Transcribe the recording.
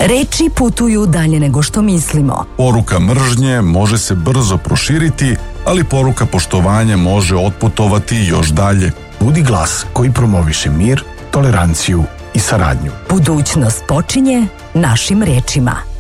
Reči putuju dalje nego što mislimo. Poruka mržnje može se brzo proširiti, ali poruka poštovanja može otputovati još dalje. Budi glas koji promoviše mir, toleranciju i saradnju. Budućnost počinje našim rečima.